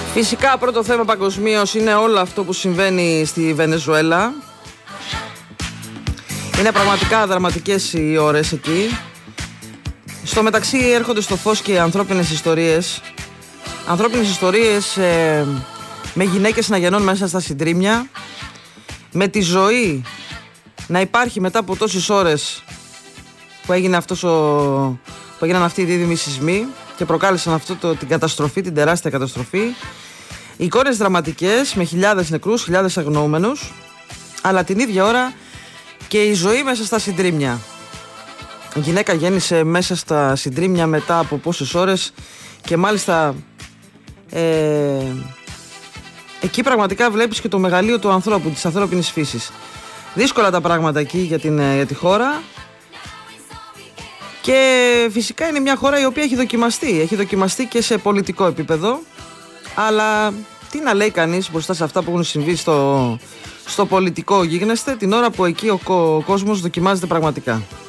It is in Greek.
Φυσικά πρώτο θέμα παγκοσμίως είναι όλο αυτό που συμβαίνει στη Βενεζουέλα. Είναι πραγματικά δραματικές οι ώρες εκεί. Στο μεταξύ έρχονται στο φως και ανθρώπινες ιστορίες. Ανθρώπινες ιστορίες με γυναίκες να γεννώνουν μέσα στα συντρίμμια, με τη ζωή να υπάρχει μετά από τόσες ώρες που έγιναν αυτοί οι δίδυμοι σεισμοί και προκάλεσαν την καταστροφή, την τεράστια καταστροφή. Εικόνες δραματικές με χιλιάδες νεκρούς, χιλιάδες αγνοούμενους, αλλά την ίδια ώρα και η ζωή μέσα στα συντρίμμια. Η γυναίκα γέννησε μέσα στα συντρίμμια μετά από πόσες ώρες και μάλιστα εκεί πραγματικά βλέπεις και το μεγαλείο του ανθρώπου, της ανθρώπινης φύσης. Δύσκολα τα πράγματα εκεί για τη χώρα. Και φυσικά είναι μια χώρα η οποία έχει δοκιμαστεί και σε πολιτικό επίπεδο. Αλλά τι να λέει κανείς μπροστά σε αυτά που έχουν συμβεί στο πολιτικό γίγνεσθε, την ώρα που εκεί ο κόσμος δοκιμάζεται πραγματικά.